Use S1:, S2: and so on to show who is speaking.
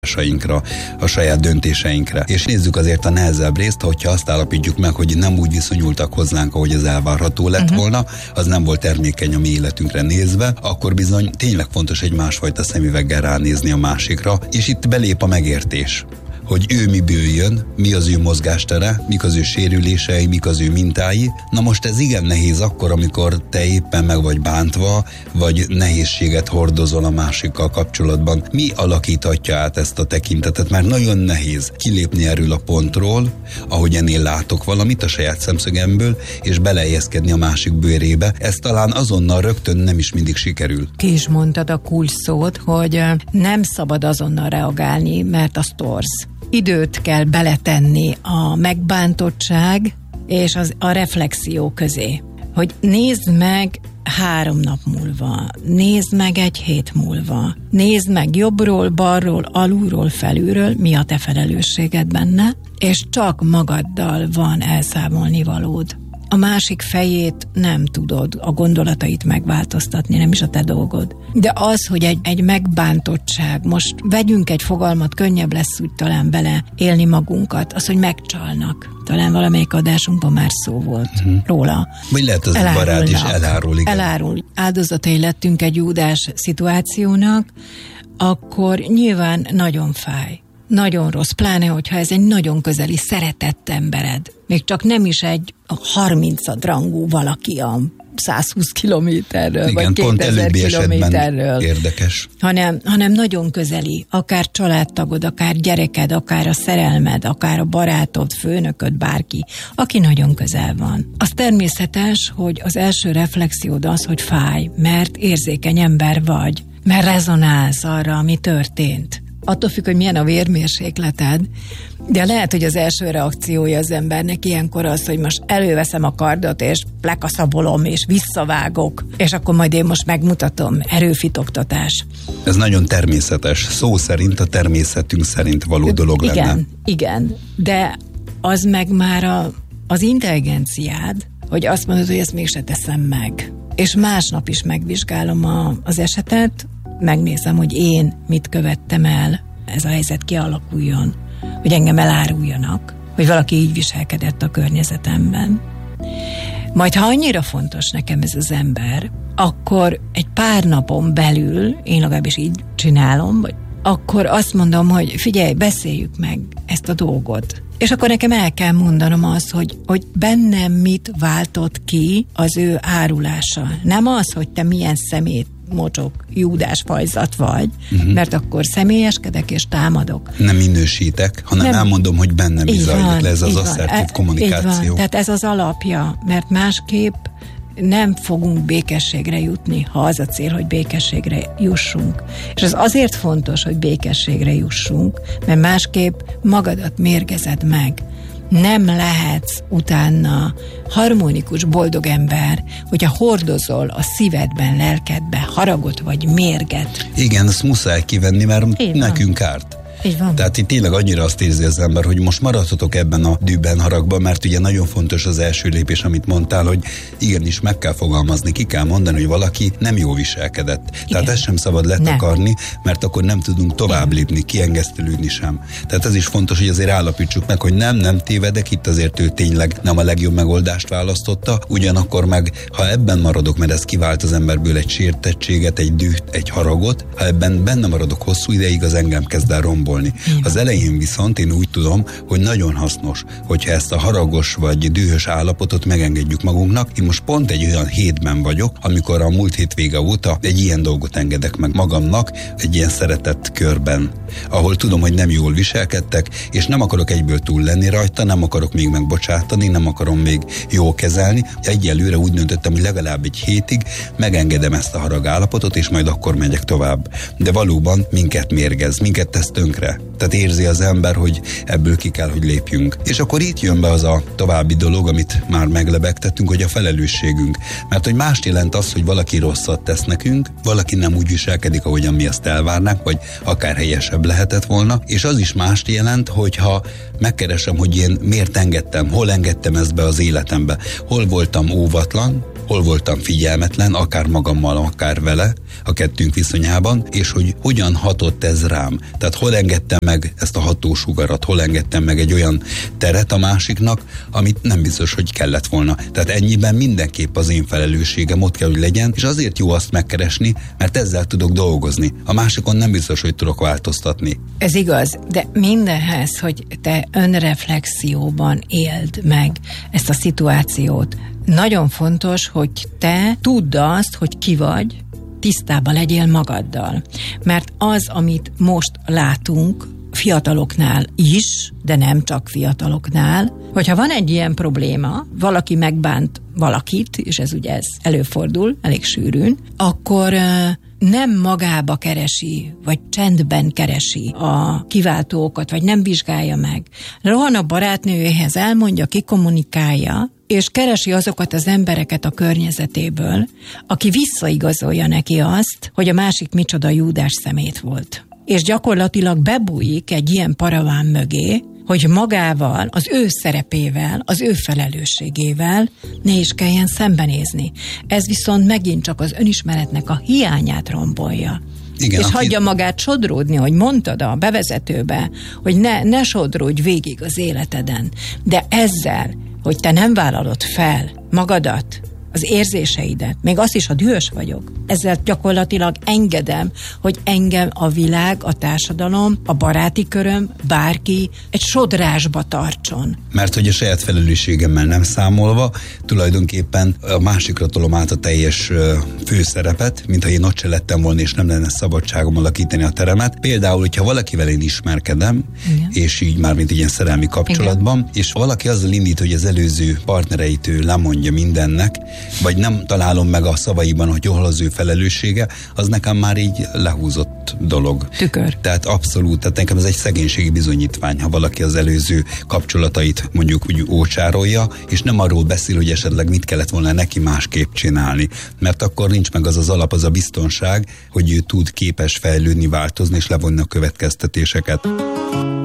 S1: a saját döntéseinkre. És nézzük azért a nehezebb részt, hogyha azt állapítjuk meg, hogy nem úgy viszonyultak hozzánk, ahogy az elvárható lett volna, az nem volt termékeny a mi életünkre nézve, akkor bizony tényleg fontos egy másfajta szemüveggel ránézni a másikra, és itt belép a megértés, hogy ő miből jön, mi az ő mozgástere, mik az ő sérülései, mik az ő mintái. Na most ez igen nehéz akkor, amikor te éppen meg vagy bántva, vagy nehézséget hordozol a másikkal kapcsolatban. Mi alakíthatja át ezt a tekintetet? Mert nagyon nehéz kilépni erről a pontról, ahogyan én látok valamit a saját szemszögemből, és beleegyezkedni a másik bőrébe. Ez talán azonnal rögtön nem is mindig sikerül.
S2: Ki is mondtad a kulcs szót, hogy nem szabad azonnal reagálni, mert az torz. Időt kell beletenni a megbántottság és a reflexió közé. Hogy nézd meg 3 nap múlva, nézd meg 1 hét múlva, nézd meg jobbról, balról, alulról, felülről, mi a te felelősséged benne, és csak magaddal van elszámolni valód. A másik fejét nem tudod, a gondolatait megváltoztatni, nem is a te dolgod. De az, hogy egy megbántottság, most vegyünk egy fogalmat, könnyebb lesz úgy talán bele élni magunkat, az, hogy megcsalnak. Talán valamelyik adásunkban már szó volt róla.
S1: Vagy lehet az egy barát is elárul. Igen.
S2: Elárul. Áldozatai lettünk egy Júdás szituációnak, akkor nyilván nagyon fáj. Nagyon rossz, pláne, hogyha ez egy nagyon közeli, szeretett embered. Még csak nem is egy 30 rangú valaki a 120 kilométerről,
S1: igen,
S2: vagy 2000 kilométerről.
S1: Érdekes.
S2: Hanem nagyon közeli, akár családtagod, akár gyereked, akár a szerelmed, akár a barátod, főnököd, bárki, aki nagyon közel van. Az természetes, hogy az első reflexiód az, hogy fáj, mert érzékeny ember vagy, mert rezonálsz arra, ami történt. Attól függ, hogy milyen a vérmérsékleted, de lehet, hogy az első reakciója az embernek ilyenkor az, hogy most előveszem a kardot, és lekaszabolom, és visszavágok, és akkor majd én most megmutatom, erőfitoktatás.
S1: Ez nagyon természetes, szó szerint a természetünk szerint való dolog lenne.
S2: Igen, de az meg már az intelligenciád, hogy azt mondod, hogy ezt mégse teszem meg. És másnap is megvizsgálom az esetet, megnézem, hogy én mit követtem el, ez a helyzet kialakuljon, hogy engem eláruljanak, hogy valaki így viselkedett a környezetemben. Majd, ha annyira fontos nekem ez az ember, akkor egy pár napon belül, én legalábbis így csinálom, vagy akkor azt mondom, hogy figyelj, beszéljük meg ezt a dolgot. És akkor nekem el kell mondanom azt, hogy bennem mit váltott ki az ő árulása. Nem az, hogy te milyen szemét mocsok, Júdás fajzat vagy, mert akkor személyeskedek és támadok.
S1: Nem minősítek, hanem elmondom, hogy bennem is zajlik le ez az asszertív kommunikáció.
S2: Tehát ez az alapja, mert másképp nem fogunk békességre jutni, ha az a cél, hogy békességre jussunk. És ez azért fontos, hogy békességre jussunk, mert másképp magadat mérgezed meg. Nem lehetsz utána harmonikus, boldog ember, hogyha hordozol a szívedben, lelkedben haragot vagy mérget.
S1: Igen, ezt muszáj kivenni, mert nekünk árt.
S2: Így van.
S1: Tehát itt tényleg annyira azt érzi az ember, hogy most maradhatok ebben a dűben, haragban, mert ugye nagyon fontos az első lépés, amit mondtál, hogy igenis meg kell fogalmazni, ki kell mondani, hogy valaki nem jól viselkedett. Igen. Tehát ezt sem szabad letakarni, mert akkor nem tudunk tovább lépni, kiengesztelődni sem. Tehát ez is fontos, hogy azért állapítsuk meg, hogy nem tévedek, itt azért ő tényleg nem a legjobb megoldást választotta, ugyanakkor meg, ha ebben maradok, mert ez kivált az emberből egy sértettséget, egy düht, egy haragot, ha ebben benne maradok hosszú ideig, az engem kezd el rombolni. Az elején viszont én úgy tudom, hogy nagyon hasznos, hogyha ezt a haragos vagy dühös állapotot megengedjük magunknak. Én most pont egy olyan hétben vagyok, amikor a múlt hét vége óta egy ilyen dolgot engedek meg magamnak, egy ilyen szeretett körben, ahol tudom, hogy nem jól viselkedtek, és nem akarok egyből túl lenni rajta, nem akarok még megbocsátani, nem akarom még jól kezelni. Egyelőre úgy döntöttem, hogy legalább egy hétig megengedem ezt a harag állapotot, és majd akkor megyek tovább. De valóban minket mérgez, minket tesz tönkre. Tehát érzi az ember, hogy ebből ki kell, hogy lépjünk. És akkor itt jön be az a további dolog, amit már meglebegtettünk, hogy a felelősségünk. Mert hogy mást jelent az, hogy valaki rosszat tesz nekünk, valaki nem úgy viselkedik, ahogyan mi azt elvárnánk, vagy akár helyesebb lehetett volna, és az is mást jelent, hogyha megkeresem, hogy én miért engedtem, hol engedtem ezt be az életembe, hol voltam óvatlan, hol voltam figyelmetlen, akár magammal, akár vele, a kettőnk viszonyában, és hogy hogyan hatott ez rám. Tehát hol engedtem meg ezt a hatósugarat, hol engedtem meg egy olyan teret a másiknak, amit nem biztos, hogy kellett volna. Tehát ennyiben mindenképp az én felelősségem ott kell, hogy legyen, és azért jó azt megkeresni, mert ezzel tudok dolgozni. A másikon nem biztos, hogy tudok változtatni.
S2: Ez igaz, de mindenhez, hogy te önreflexióban éld meg ezt a szituációt. Nagyon fontos, hogy te tudd azt, hogy ki vagy, tisztában legyél magaddal. Mert az, amit most látunk, fiataloknál is, de nem csak fiataloknál, hogyha van egy ilyen probléma, valaki megbánt valakit, és ez előfordul elég sűrűn, akkor nem magába keresi, vagy csendben keresi a kiváltókat, vagy nem vizsgálja meg. Rohan a barátnőjéhez, elmondja, kikommunikálja, és keresi azokat az embereket a környezetéből, aki visszaigazolja neki azt, hogy a másik micsoda Júdás szemét volt. És gyakorlatilag bebújik egy ilyen paraván mögé, hogy magával, az ő szerepével, az ő felelősségével ne is kelljen szembenézni. Ez viszont megint csak az önismeretnek a hiányát rombolja. Igen, és hagyja magát sodródni, hogy mondtad a bevezetőbe, hogy ne sodródj végig az életeden. De ezzel, hogy te nem vállalod fel magadat, az érzéseidet, még azt is, ha dühös vagyok, ezzel gyakorlatilag engedem, hogy engem a világ, a társadalom, a baráti köröm, bárki egy sodrásba tartson.
S1: Mert hogy a saját felelősségemmel nem számolva, tulajdonképpen a másikra tolom át a teljes főszerepet, mintha én ott se lettem volna, és nem lenne szabadságom alakítani a teremet. Például, hogyha valakivel én ismerkedem, igen, és így már mint egy ilyen szerelmi kapcsolatban, igen, és valaki azzal indít, hogy az előző partnereit ő lemondja mindennek, vagy nem találom meg a szavaiban, hogy hol az ő felelőssége, az nekem már így lehúzott dolog.
S2: Tükör.
S1: Tehát abszolút, tehát nekem ez egy szegénységi bizonyítvány, ha valaki az előző kapcsolatait mondjuk úgy ócsárolja, és nem arról beszél, hogy esetleg mit kellett volna neki másképp csinálni. Mert akkor nincs meg az az alap, az a biztonság, hogy ő tud képes fejlődni, változni és levonni a következtetéseket.